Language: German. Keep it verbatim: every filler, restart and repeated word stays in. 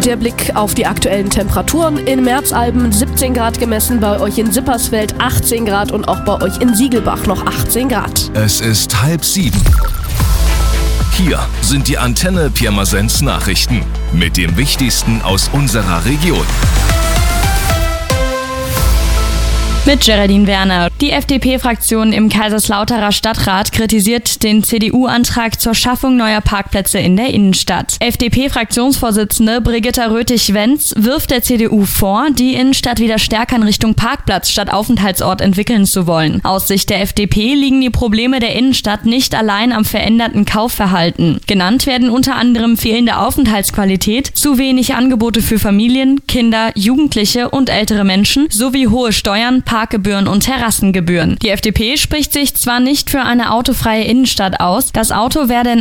der Blick auf die aktuellen Temperaturen. In Merzalben siebzehn Grad gemessen, bei euch in Sippersfeld achtzehn Grad und auch bei euch in Siegelbach noch achtzehn Grad. Es ist halb sieben. Hier sind die Antenne Pirmasens Nachrichten mit dem Wichtigsten aus unserer Region. Mit Geraldine Werner. Die F D P-Fraktion im Kaiserslauterer Stadtrat kritisiert den C D U-Antrag zur Schaffung neuer Parkplätze in der Innenstadt. F D P-Fraktionsvorsitzende Brigitta Röthig-Wenz wirft der C D U vor, die Innenstadt wieder stärker in Richtung Parkplatz statt Aufenthaltsort entwickeln zu wollen. Aus Sicht der F D P liegen die Probleme der Innenstadt nicht allein am veränderten Kaufverhalten. Genannt werden unter anderem fehlende Aufenthaltsqualität, zu wenig Angebote für Familien, Kinder, Jugendliche und ältere Menschen sowie hohe Steuern, Parkgebühren und Terrassengebühren. Die F D P spricht sich zwar nicht für eine autofreie Innenstadt aus, das Auto werde in